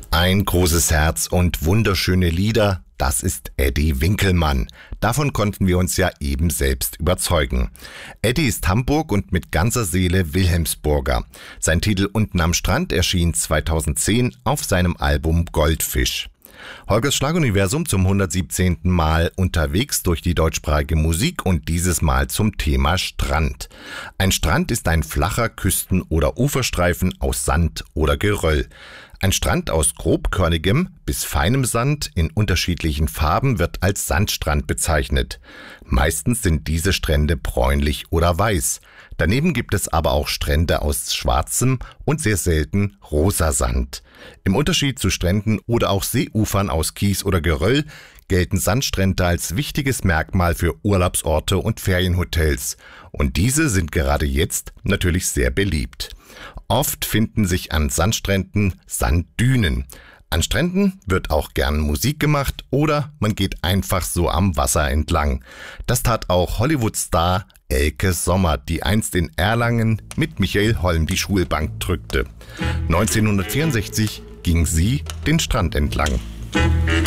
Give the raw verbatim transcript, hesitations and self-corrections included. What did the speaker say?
Ein großes Herz und wunderschöne Lieder, das ist Eddie Winkelmann. Davon konnten wir uns ja eben selbst überzeugen. Eddie ist Hamburg und mit ganzer Seele Wilhelmsburger. Sein Titel Unten am Strand erschien zweitausendzehn auf seinem Album Goldfisch. Holgers Schlaguniversum zum hundertsiebzehnten Mal unterwegs durch die deutschsprachige Musik und dieses Mal zum Thema Strand. Ein Strand ist ein flacher Küsten- oder Uferstreifen aus Sand oder Geröll. Ein Strand aus grobkörnigem bis feinem Sand in unterschiedlichen Farben wird als Sandstrand bezeichnet. Meistens sind diese Strände bräunlich oder weiß. Daneben gibt es aber auch Strände aus schwarzem und sehr selten rosa Sand. Im Unterschied zu Stränden oder auch Seeufern aus Kies oder Geröll gelten Sandstrände als wichtiges Merkmal für Urlaubsorte und Ferienhotels. Und diese sind gerade jetzt natürlich sehr beliebt. Oft finden sich an Sandstränden Sanddünen. An Stränden wird auch gern Musik gemacht oder man geht einfach so am Wasser entlang. Das tat auch Hollywood-Star Elke Sommer, die einst in Erlangen mit Michael Holm die Schulbank drückte. neunzehnhundertvierundsechzig ging sie den Strand entlang.